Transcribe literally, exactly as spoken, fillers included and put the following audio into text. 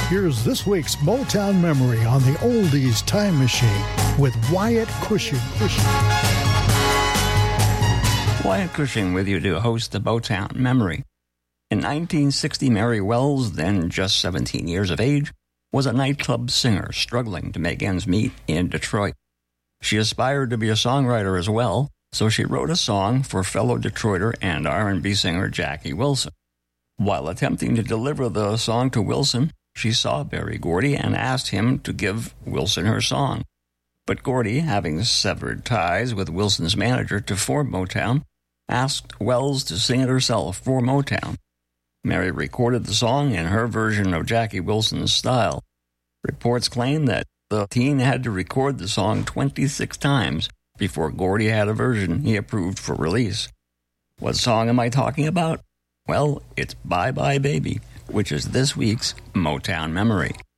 Here's this week's Motown Memory on the Oldies Time Machine with Wyatt Cushing. Cushing. Wyatt Cushing with you to host the Motown Memory. In nineteen sixty, Mary Wells, then just seventeen years of age, was a nightclub singer struggling to make ends meet in Detroit. She aspired to be a songwriter as well, so she wrote a song for fellow Detroiter and R and B singer Jackie Wilson. While attempting to deliver the song to Wilson, she saw Berry Gordy and asked him to give Wilson her song. But Gordy, having severed ties with Wilson's manager to form Motown, asked Wells to sing it herself for Motown. Mary recorded the song in her version of Jackie Wilson's style. Reports claim that the teen had to record the song twenty-six times before Gordy had a version he approved for release. What song am I talking about? Well, it's Bye Bye Baby, which is this week's Motown Memory.